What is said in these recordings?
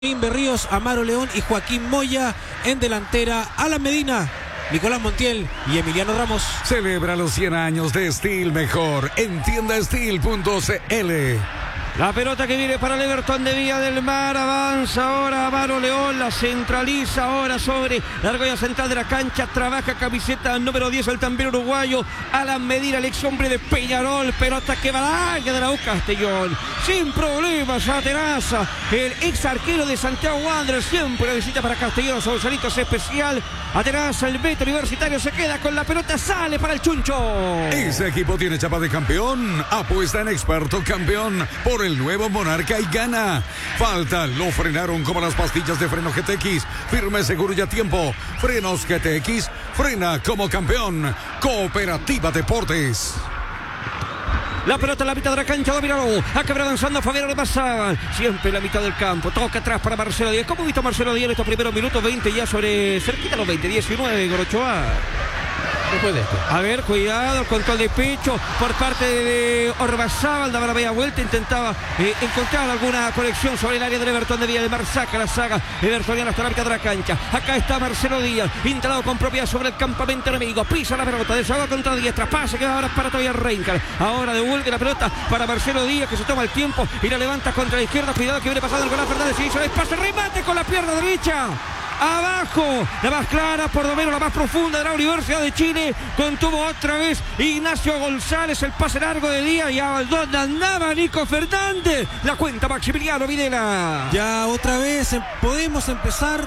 Berríos, Amaro León y Joaquín Moya. En delantera, Alan Medina, Nicolás Montiel y Emiliano Ramos. Celebra los 100 años de Steel Mejor en tiendasteel.cl. La pelota que viene para el Everton de Villa del Mar. Avanza ahora Amaro León. La centraliza ahora sobre la argolla central de la cancha. Trabaja camiseta número 10 el también uruguayo Alan Medina, el ex hombre de Peñarol. Pelota que va al área de la U Castellón. Sin problemas a Teraza, el ex arquero de Santiago Wanderers. Siempre la visita para Castellón. Gonzalitos especial. A Teraza, el Beto Universitario se queda con la pelota. Sale para el Chuncho. Ese equipo tiene chapa de campeón. Apuesta en experto campeón por el nuevo Monarca y gana. Falta, lo frenaron como las pastillas de freno GTX. Firme, seguro y a tiempo. Frenos GTX, frena como campeón. Cooperativa Deportes. La pelota en la mitad de la cancha, dominó. Acá avanzando Fabián Ormazábal. Siempre en la mitad del campo. Toca atrás para Marcelo Díaz. ¿Cómo ha visto Marcelo Díaz en estos primeros minutos? 20 ya sobre cerquita los 20, 19, Gorochoa. Después de esto. A ver, cuidado, el control de pecho por parte de Ormazábal. Daba la media vuelta, intentaba encontrar alguna conexión sobre el área del Everton de Villa del Mar. Saca la saga evertoniana hasta la mitad de la cancha. Acá está Marcelo Díaz, instalado con propiedad sobre el campamento enemigo. Pisa la pelota, desahogó contra diestra. Pase que va ahora para todavía Reincar. Ahora devuelve la pelota para Marcelo Díaz, que se toma el tiempo y la levanta contra la izquierda. Cuidado que viene pasando el Nicolás Fernández. Se hizo el pase, remate con la pierna derecha. Abajo, la más clara, por lo menos la más profunda de la Universidad de Chile. Contuvo otra vez Ignacio González, el pase largo de Díaz. Y a donde andaba Nico Fernández. La cuenta Maximiliano Videla. Ya otra vez podemos empezar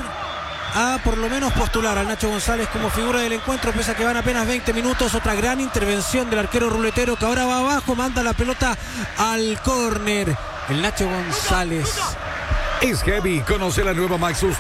a por lo menos postular al Nacho González como figura del encuentro, pese a que van apenas 20 minutos. Otra gran intervención del arquero ruletero, que ahora va abajo, manda la pelota al córner. El Nacho González es heavy. Conoce la nueva Maxus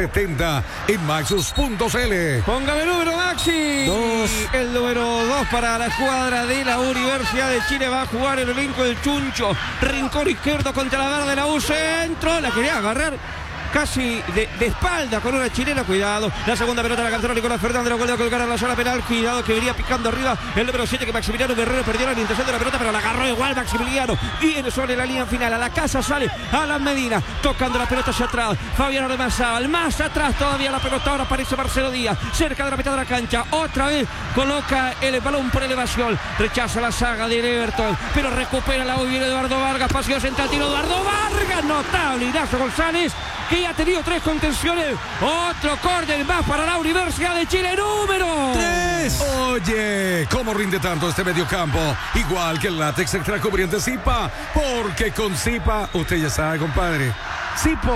T70 en maxus.cl. Póngame el número, Maxi. 2. El número 2 para la escuadra de la Universidad de Chile. Va a jugar el elenco del Chuncho. Rincón izquierdo contra la barra de la U. Centro. La quería agarrar casi de espalda con una chilena. Cuidado, la segunda pelota la canceló Nicolás Fernández. Lo vuelve a colgar a la zona penal. Cuidado que venía picando arriba el número 7, que Maximiliano Guerrero perdió la intención de la pelota, pero la agarró igual Maximiliano. Viene sobre la línea final. A la casa sale Alan Medina, tocando la pelota hacia atrás. Fabián Ormazábal, más atrás todavía la pelota. Ahora aparece Marcelo Díaz, cerca de la mitad de la cancha. Otra vez coloca el balón por elevación. Rechaza la saga del Everton, pero recupera la U. Viene Eduardo Vargas, pasillo central, tiro Eduardo Vargas. Notable Ignacio González, que ya ha tenido 3 contenciones. Otro córner más para la Universidad de Chile, número 3. Oye, ¿cómo rinde tanto este mediocampo? Igual que el látex extra cubriente Zipa, porque con Zipa, usted ya sabe, compadre. Zipo.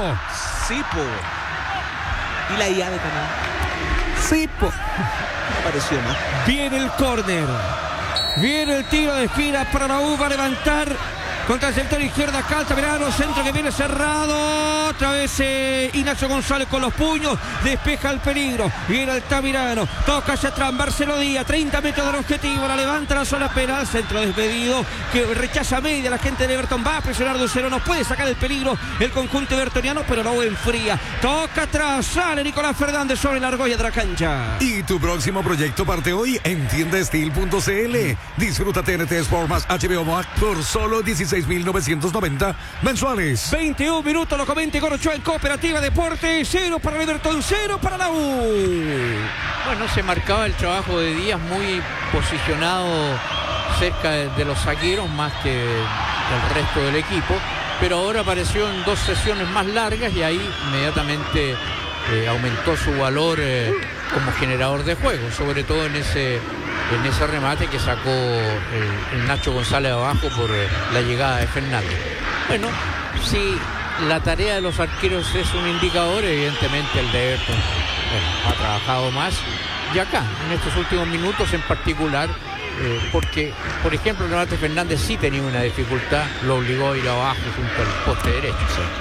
Y la IA de canal. Zipo. Apareció más. Viene el córner. Viene el tiro de esquina para la U. Va a levantar contra el sector izquierda. Altamirano, centro que viene cerrado. Otra vez Ignacio González con los puños. Despeja el peligro. Viene Altamirano. Toca hacia atrás Marcelo Díaz. 30 metros del objetivo. La levanta la zona penal. Centro despedido que rechaza media. La gente de Everton va a presionar de cero. No puede sacar el peligro el conjunto evertoniano, pero no enfría. Toca atrás. Sale Nicolás Fernández sobre la argolla de la cancha. Y tu próximo proyecto parte hoy en tiendasteel.cl. Disfruta TNT Sport más HBO Max por solo 16.990 mensuales. 21 minutos, lo comenta Gorochoa en Cooperativa Deportes. 0 para el Everton, 0 para la U. Bueno, se marcaba el trabajo de Díaz muy posicionado cerca de los zagueros más que del resto del equipo, pero ahora apareció en 2 sesiones más largas y ahí inmediatamente aumentó su valor como generador de juego, sobre todo en ese remate que sacó el Nacho González abajo por la llegada de Fernández. Bueno, si la tarea de los arqueros es un indicador, evidentemente el de Everton ha trabajado más. Y acá, en estos últimos minutos en particular, porque, por ejemplo, Leonardo Fernández sí tenía una dificultad, lo obligó a ir abajo junto al poste derecho.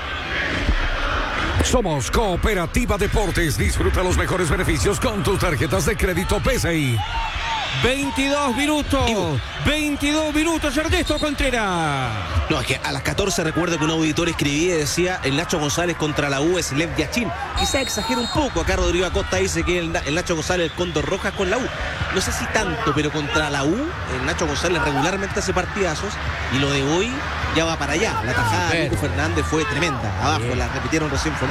¿sí? Somos Cooperativa Deportes. Disfruta los mejores beneficios con tus tarjetas de crédito PSI. 22 minutos. 22 minutos, Ernesto Contreras. No, es que a las 14 recuerdo que un auditor escribía y decía: el Nacho González contra la U es Lev Yashin. Quizá exagera un poco. Acá Rodrigo Acosta dice que el Nacho González el Cóndor Rojas con la U. No sé si tanto, pero contra la U el Nacho González regularmente hace partidazos. Y lo de hoy ya va para allá. La tajada de Nico Fernández fue tremenda. Abajo, la repitieron recién.